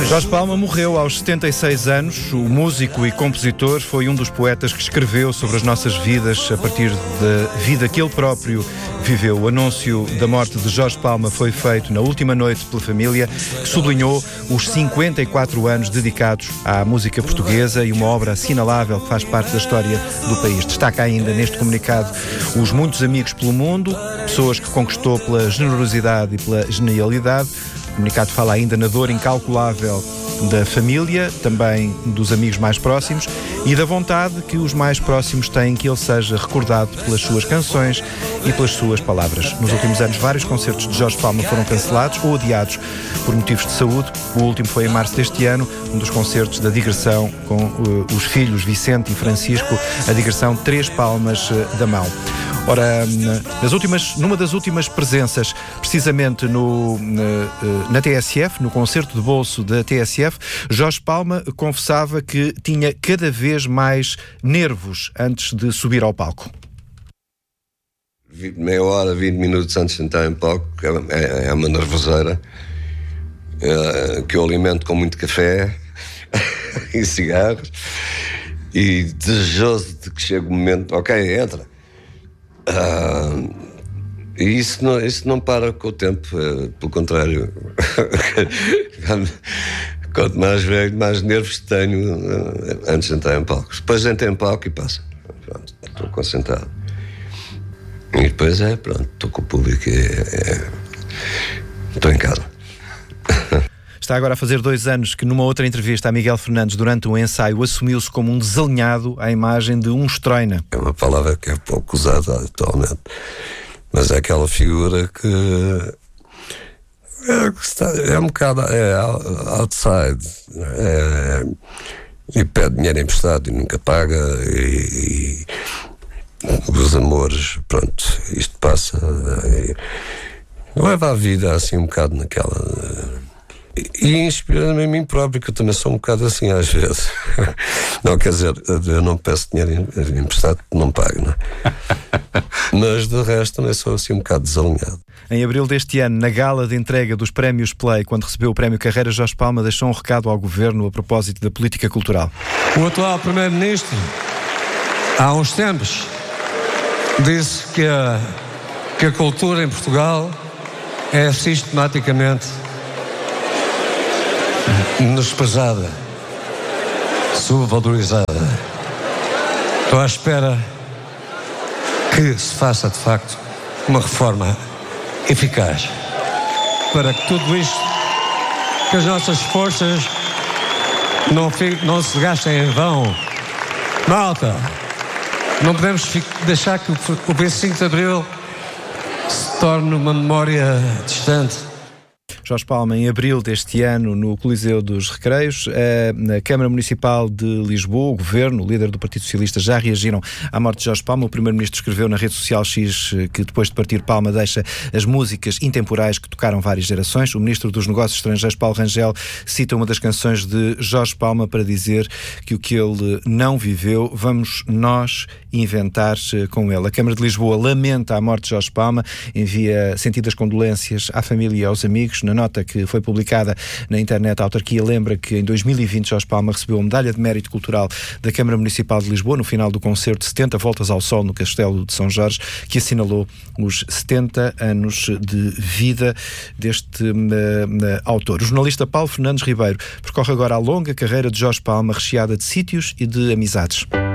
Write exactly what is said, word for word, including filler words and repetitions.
Jorge Palma morreu aos setenta e seis anos. O músico e compositor foi um dos poetas que escreveu sobre as nossas vidas a partir da vida que ele próprio viveu. O anúncio da morte de Jorge Palma foi feito na última noite pela família, que sublinhou os cinquenta e quatro anos dedicados à música portuguesa e uma obra assinalável que faz parte da história do país. Destaca ainda neste comunicado os muitos amigos pelo mundo, pessoas que conquistou pela generosidade e pela genialidade. O comunicado fala ainda na dor incalculável da família, também dos amigos mais próximos e da vontade que os mais próximos têm que ele seja recordado pelas suas canções e pelas suas palavras. Nos últimos anos, vários concertos de Jorge Palma foram cancelados ou adiados por motivos de saúde. O último foi em março deste ano, um dos concertos da digressão com uh, os filhos Vicente e Francisco, a digressão Três Palmas uh, da Mão. Ora, nas últimas, numa das últimas presenças, precisamente no, na, na T S F, no concerto de bolso da T S F, Jorge Palma confessava que tinha cada vez mais nervos antes de subir ao palco. Meia hora, vinte minutos antes de entrar em palco, é, é uma nervoseira é, que eu alimento com muito café e cigarros e desejoso de que chegue o momento, ok, entra. Uh, e isso não, isso não para com o tempo, uh, pelo contrário. Quanto mais velho, mais nervos tenho uh, antes de entrar em palco. Depois entro em palco e passa. Pronto, estou concentrado. E depois é, pronto, estou com o público e é, estou em casa. Está agora a fazer dois anos que, numa outra entrevista a Miguel Fernandes, durante um ensaio, assumiu-se como um desalinhado à imagem de um estroina. É uma palavra que é pouco usada atualmente, mas é aquela figura que é, que está, é um bocado é, outside, é, e pede dinheiro emprestado e nunca paga, e, e os amores, pronto, isto passa, e leva a vida assim um bocado naquela... E inspira-me a mim próprio, que eu também sou um bocado assim às vezes. Não, quer dizer, eu não peço dinheiro emprestado, não pago, não é? Mas de resto também sou assim um bocado desalinhado. Em abril deste ano, na gala de entrega dos prémios Play, quando recebeu o prémio Carreira, Jorge Palma deixou um recado ao Governo a propósito da política cultural. O atual Primeiro-Ministro, há uns tempos, disse que a, que a cultura em Portugal é sistematicamente desprezada, subvalorizada. Estou à espera que se faça de facto uma reforma eficaz para que tudo isto, que as nossas forças não, fiquem, não se gastem em vão. Malta, não podemos deixar que o vinte e cinco de Abril se torne uma memória distante. Jorge Palma, em abril deste ano, no Coliseu dos Recreios, na Câmara Municipal de Lisboa, o Governo, o líder do Partido Socialista, já reagiram à morte de Jorge Palma. O Primeiro-Ministro escreveu na rede social X que depois de partir Palma deixa as músicas intemporais que tocaram várias gerações. O Ministro dos Negócios Estrangeiros, Paulo Rangel, cita uma das canções de Jorge Palma para dizer que o que ele não viveu, vamos nós inventar com ele. A Câmara de Lisboa lamenta a morte de Jorge Palma, envia sentidas condolências à família e aos amigos. Na nota que foi publicada na internet, a autarquia lembra que em dois mil e vinte Jorge Palma recebeu a Medalha de Mérito Cultural da Câmara Municipal de Lisboa no final do concerto setenta Voltas ao Sol no Castelo de São Jorge, que assinalou os setenta anos de vida deste uh, uh, autor. O jornalista Paulo Fernandes Ribeiro percorre agora a longa carreira de Jorge Palma, recheada de sítios e de amizades.